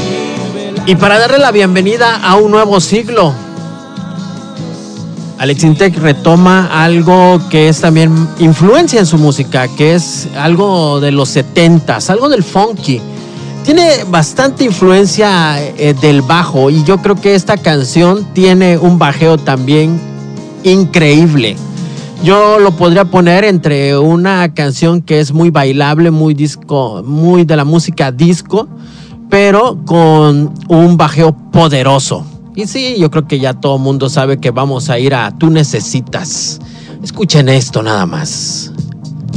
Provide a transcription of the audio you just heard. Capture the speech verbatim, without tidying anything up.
Y para darle la bienvenida a un nuevo siglo, Alex Intec retoma algo que es también influencia en su música, que es algo de los setentas, algo del funky. Tiene bastante influencia eh, del bajo, y yo creo que esta canción tiene un bajeo también increíble. Yo lo podría poner entre una canción que es muy bailable, muy disco, muy de la música disco, pero con un bajeo poderoso. Y sí, yo creo que ya todo el mundo sabe que vamos a ir a Tú Necesitas. Escuchen esto nada más.